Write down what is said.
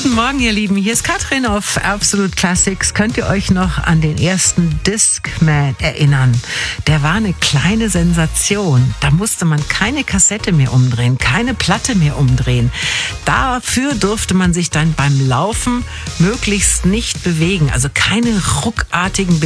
Guten Morgen, ihr Lieben. Hier ist Katrin auf Absolute Classics. Könnt ihr euch noch an den ersten Discman erinnern? Der war eine kleine Sensation. Da musste man keine Kassette mehr umdrehen, keine Platte mehr umdrehen. Dafür durfte man sich dann beim Laufen möglichst nicht bewegen. Also keine ruckartigen